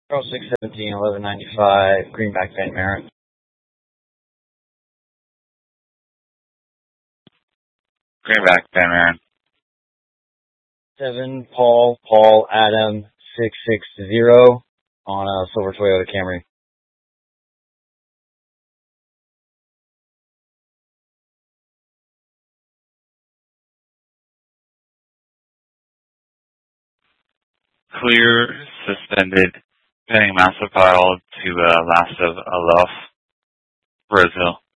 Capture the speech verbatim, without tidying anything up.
oh six seventeen eleven ninety-five, Greenback Van Maren. Greenback Van Maren. seven Paul, Paul, Adam, six six zero on a silver Toyota Camry. Clear, suspended, pending master file to uh, last of Alof, Brazil.